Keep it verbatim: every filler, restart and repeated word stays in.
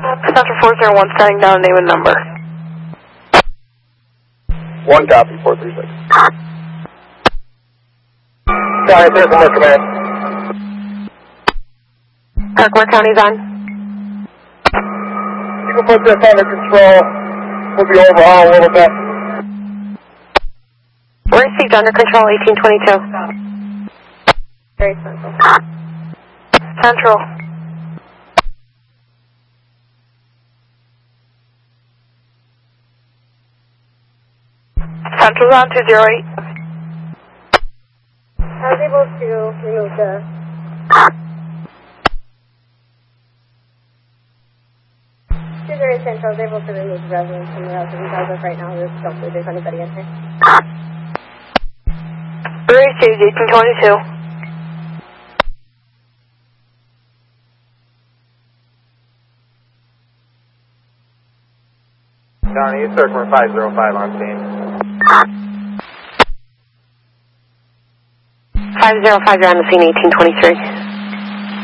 Central four zero one, starting down, name and number. One copy, four three six. Sorry, there's more command. Parkware County's on. You can put this under control. We'll be overhaul a little bit. We're received under control, eighteen twenty-two. Very central. Central. Central's on two zero eight. I was able to remove the... two zero eight Central, I was able to remove the residents from the residence as of right now. There's don't believe there's anybody in here. We're received, eighteen twenty-two. County, East Circle five zero five on scene. five zero five, you're on the scene, eighteen twenty-three.